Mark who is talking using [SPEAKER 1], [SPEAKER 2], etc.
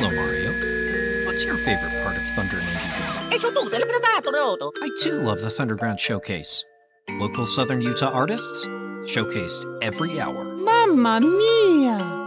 [SPEAKER 1] Hello, Mario. What's your favorite part of Thunder 91?
[SPEAKER 2] E su tutte le predato, Reoto.
[SPEAKER 1] I too love the Thunderground Showcase. Local Southern Utah artists showcased every hour.
[SPEAKER 3] Mamma mia!